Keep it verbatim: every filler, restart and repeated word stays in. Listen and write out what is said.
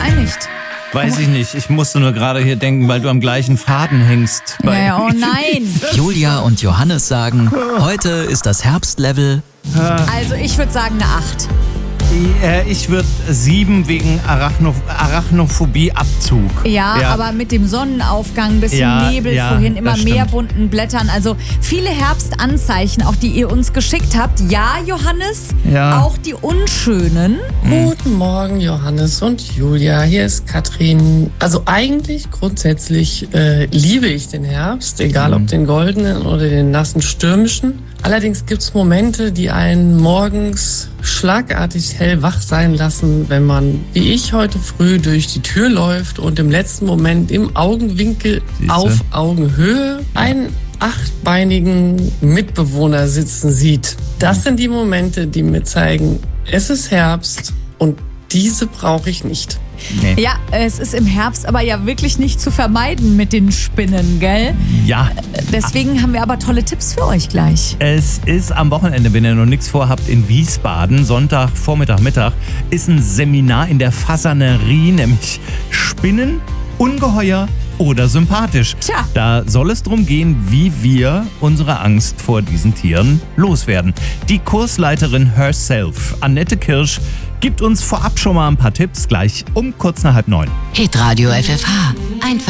geeinigt? Weiß ich nicht. Ich musste nur gerade hier denken, weil du am gleichen Faden hängst. Ja, ja, oh nein. Julia und Johannes sagen, heute ist das Herbstlevel. Also ich würde sagen eine acht. Ich würde sieben wegen Arachno- Arachnophobie-Abzug. Ja, ja, aber mit dem Sonnenaufgang, bisschen ja, Nebel ja, vorhin, immer mehr stimmt. bunten Blättern. Also viele Herbstanzeichen, auch die ihr uns geschickt habt. Ja, Johannes, ja. auch die unschönen. Guten Morgen, Johannes und Julia. Hier ist Katrin. Also eigentlich grundsätzlich äh, liebe ich den Herbst, egal mhm. ob den goldenen oder den nassen stürmischen. Allerdings gibt es Momente, die einen morgens schlagartig hellwach sein lassen, wenn man, wie ich heute früh, durch die Tür läuft und im letzten Moment im Augenwinkel Siehste? auf Augenhöhe einen achtbeinigen Mitbewohner sitzen sieht. Das sind die Momente, die mir zeigen, es ist Herbst und diese brauche ich nicht. Nee. Ja, es ist im Herbst aber ja wirklich nicht zu vermeiden mit den Spinnen, gell? Ja. Deswegen haben wir aber tolle Tipps für euch gleich. Es ist am Wochenende, wenn ihr noch nichts vorhabt, in Wiesbaden, Sonntag, Vormittag, Mittag, ist ein Seminar in der Fasanerie, nämlich Spinnen, Ungeheuer oder sympathisch. Tja. Da soll es darum gehen, wie wir unsere Angst vor diesen Tieren loswerden. Die Kursleiterin herself, Annette Kirsch, gibt uns vorab schon mal ein paar Tipps, gleich um kurz nach halb neun. Hitradio F F H. Einfach